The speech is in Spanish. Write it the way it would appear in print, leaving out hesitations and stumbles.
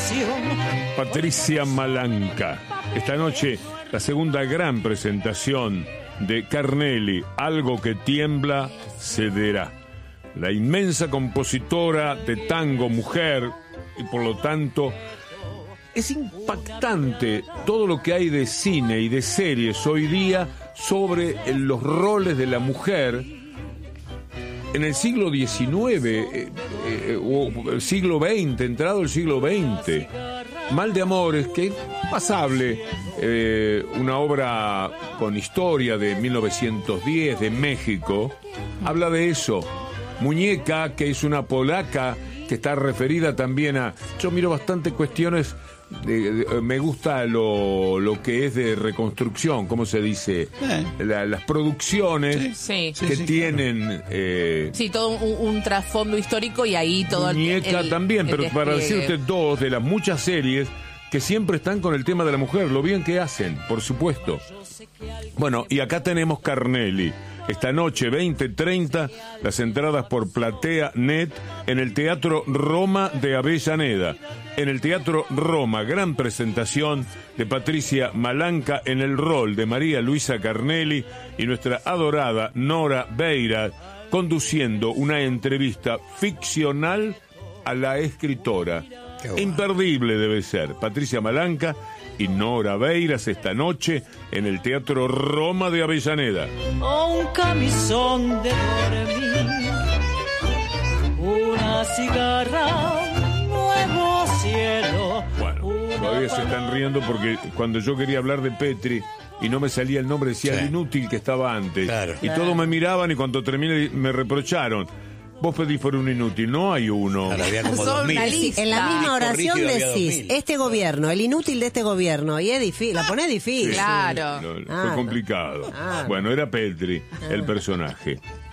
Patricia Malanca. Esta noche, la segunda gran presentación de Carnelli, Algo que tiembla, cederá. La inmensa compositora de tango mujer, y por lo tanto, es impactante todo lo que hay de cine y de series hoy día sobre los roles de la mujer en el siglo XIX o el siglo XX, entrado el siglo XX. Mal de Amores, que es pasable, una obra con historia de 1910 de México, habla de eso. Muñeca, que es una polaca que está referida también a... Yo miro bastante cuestiones... me gusta lo que es de reconstrucción, ¿cómo se dice? Las producciones que tienen... sí, todo un trasfondo histórico y ahí todo... Muñeca también, pero para decirte dos de las muchas series que siempre están con el tema de la mujer, lo bien que hacen, por supuesto. Bueno, y acá tenemos Carnelli. Esta noche, 20:30, las entradas por Platea.net en el Teatro Roma de Avellaneda. En el Teatro Roma, gran presentación de Patricia Malanca en el rol de María Luisa Carnelli y nuestra adorada Nora Beira, conduciendo una entrevista ficcional a la escritora. Imperdible debe ser. Patricia Malanca y Nora Beiras esta noche en el Teatro Roma de Avellaneda. Un camisón de dormir, una cigarra, nuevo cielo. Bueno, todavía se están riendo porque cuando yo quería hablar de Petri y no me salía el nombre, decía el inútil que estaba antes. Claro. Y todos me miraban y cuando terminé me reprocharon. Vos pedís por un inútil, no hay uno. Claro, había como 2000. En la misma oración Corrigido, había decís, 2000. este gobierno, el inútil de este gobierno, y es difícil, la ponés difícil. Claro. Fue complicado. Bueno, era Petri el personaje.